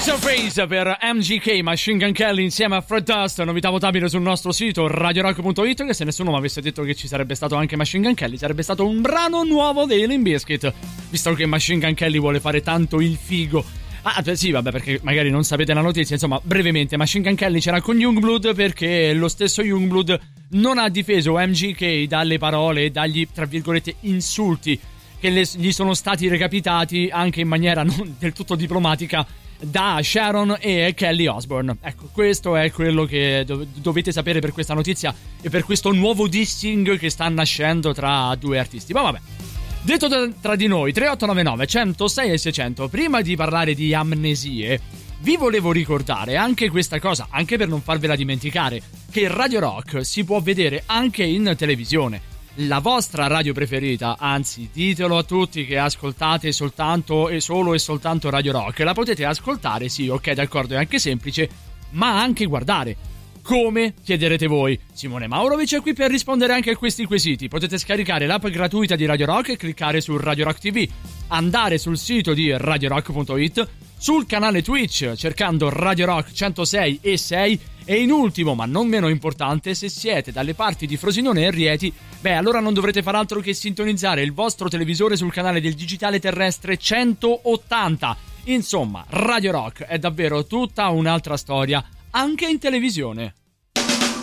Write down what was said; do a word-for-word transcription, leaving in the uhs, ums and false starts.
Face per M G K, Machine Gun Kelly insieme a Fred Dust, novità votabile sul nostro sito radio rock punto it, che se nessuno mi avesse detto che ci sarebbe stato anche Machine Gun Kelly sarebbe stato un brano nuovo dei Limp Bizkit, visto che Machine Gun Kelly vuole fare tanto il figo. Ah, sì, vabbè, perché magari non sapete la notizia, insomma, brevemente, Machine Gun Kelly c'era con Youngblood perché lo stesso Youngblood non ha difeso M G K dalle parole e dagli, tra virgolette, insulti che le, gli sono stati recapitati anche in maniera non del tutto diplomatica da Sharon e Kelly Osbourne. Ecco, questo è quello che dov- dovete sapere per questa notizia e per questo nuovo dissing che sta nascendo tra due artisti. Ma vabbè, detto tra, tra di noi, tre otto nove nove, centosei e seicento, prima di parlare di amnesie, vi volevo ricordare anche questa cosa, anche per non farvela dimenticare, che Radio Rock si può vedere anche in televisione. La vostra radio preferita, anzi ditelo a tutti che ascoltate soltanto e solo e soltanto Radio Rock, la potete ascoltare, sì, ok, d'accordo, è anche semplice, ma anche guardare. Come? Chiederete voi. Simone Maurovic è qui per rispondere anche a questi quesiti. Potete scaricare l'app gratuita di Radio Rock e cliccare su Radio Rock T V, andare sul sito di radio rock punto it, sul canale Twitch cercando Radio Rock centosei e sei, e in ultimo ma non meno importante, se siete dalle parti di Frosinone e Rieti, beh, allora non dovrete far altro che sintonizzare il vostro televisore sul canale del digitale terrestre centottanta. Insomma, Radio Rock è davvero tutta un'altra storia anche in televisione.